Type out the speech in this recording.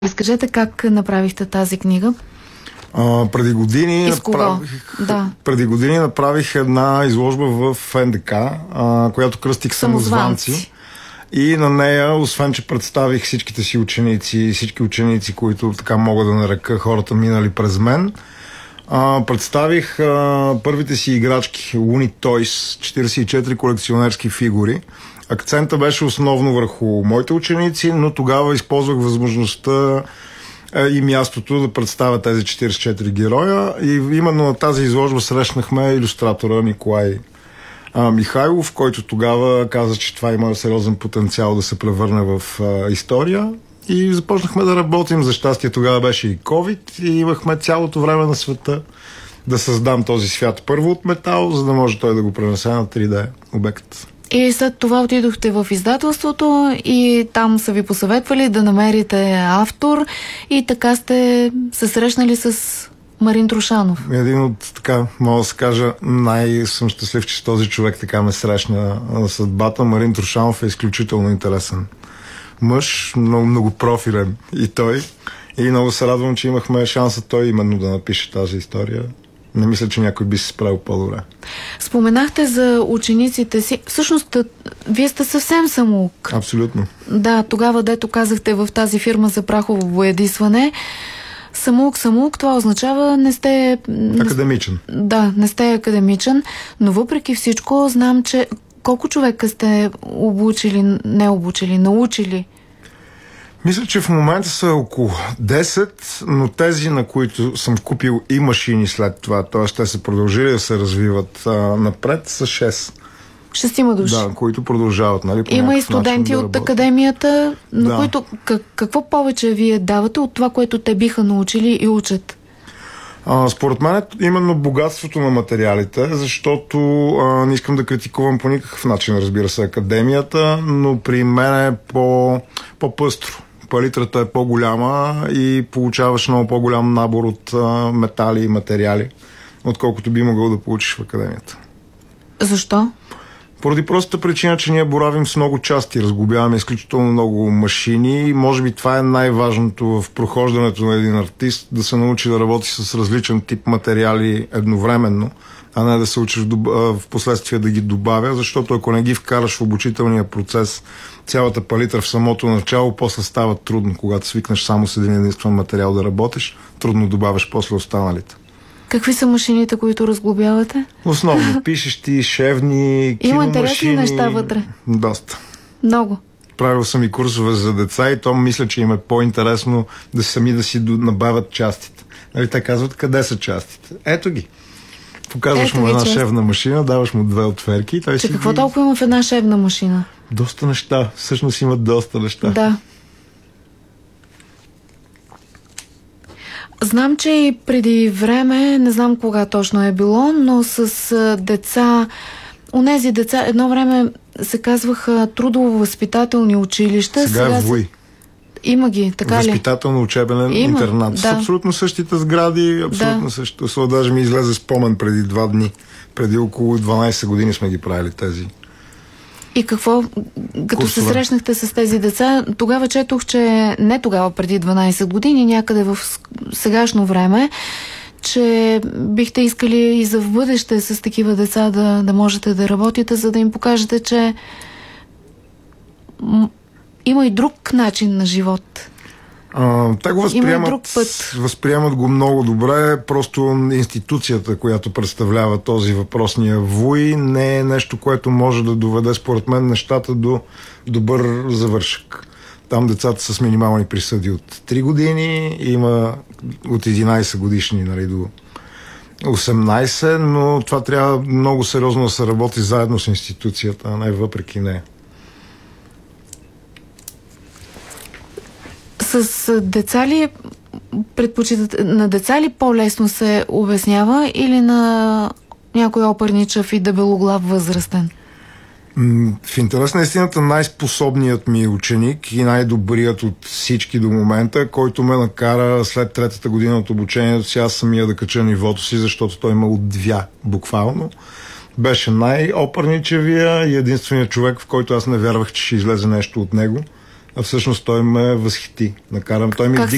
Изкажете как направихте тази книга? Преди години направих една изложба в НДК, която кръстих Самозванци. И на нея, освен че представих всичките си ученици, всички ученици, които така мога да нарека хората минали през мен, представих първите си играчки Looney Toys, 44 колекционерски фигури. Акцента беше основно върху моите ученици, но тогава използвах възможността и мястото да представя тези 44 героя. И именно на тази изложба срещнахме илюстратора Николай Михайлов, който тогава каза, че това има сериозен потенциал да се превърне в история. И започнахме да работим. За щастие тогава беше и COVID и имахме цялото време на света да създам този свят първо от метал, за да може той да го пренесе на 3D обект. И след това отидохте в издателството и там са ви посъветвали да намерите автор и така сте се срещнали с Марин Трушанов. Един от, така, мога да се кажа, съм щастлив, че този човек така ме срещна на съдбата. Марин Трушанов е изключително интересен мъж, много профилен и той. И много се радвам, че имахме шанса той именно да напише тази история. Не мисля, че някой би се справил по-добре. Споменахте за учениците си. Всъщност, вие сте съвсем самоук. Абсолютно. Да, тогава, дето казахте в тази фирма за прахово боядисване, самоук, това означава не сте... Академичен. Да, не сте академичен, но въпреки всичко знам, че колко човека сте научили? Мисля, че в момента са около 10, но тези, на които съм купил и машини след това, т.е. те са продължили да се развиват напред, са 6. 6 души. Да, които продължават. Нали, има и студенти от академията, на които какво повече вие давате от това, което те биха научили и учат? Според мен именно богатството на материалите, защото не искам да критикувам по никакъв начин, разбира се, академията, но при мен е по-пъстро. Палитрата е по-голяма и получаваш много по-голям набор от метали и материали, отколкото би могъл да получиш в академията. Защо? Поради простата причина, че ние боравим с много части, разглобяваме изключително много машини и може би това е най-важното в прохождането на един артист, да се научи да работи с различен тип материали едновременно, а не да се учиш в последствие да ги добавя, защото ако не ги вкараш в обучителния процес цялата палитра в самото начало, после става трудно, когато свикнеш само с един единствен материал да работиш, трудно добавяш после останалите. Какви са машините, които разглобявате? Основно пишещи, шевни, киномашини. Има интересни неща вътре. Доста. Много. Правил съм и курсове за деца и то мисля, че им е по-интересно да сами да си набавят частите. Нали, те казват, къде са частите? Ето ги. Показваш му една шевна машина, даваш му 2 отверки и той си... Какво толкова има в една шевна машина? Доста неща. Всъщност имат доста неща. Да. Знам, че и преди време, не знам кога точно е било, но с деца, онези деца, едно време се казваха трудово-възпитателни училища. Сега е ВУИ. Има ги, така ли? Възпитателно-учебен интернат. С абсолютно същите сгради, абсолютно същото. Даже ми излезе спомен преди 2 дни. Преди около 12 години сме ги правили тези. И какво, като се срещнахте с тези деца, тогава четох, че не тогава, преди 12 години, някъде в сегашно време, че бихте искали и за в бъдеще с такива деца да можете да работите, за да им покажете, че има и друг начин на живот. Те го възприемат го много добре, просто институцията, която представлява този въпросния ВУИ, не е нещо, което може да доведе, според мен, нещата до добър завършък. Там децата са с минимални присъди от 3 години, има от 11 годишни, нали, до 18, но това трябва много сериозно да се работи заедно с институцията, а не въпреки нея. С деца ли предпочитате, на деца ли по-лесно се обяснява или на някой оперничав и дебелоглав възрастен? В интерес на истината най-способният ми ученик и най-добрият от всички до момента, който ме накара след 3-та година от обучението си аз самия да кача нивото си, защото той ме отвя буквално. Беше най-оперничевия и единственият човек, в който аз не вярвах, че ще излезе нещо от него. А всъщност той ме възхити. Той ми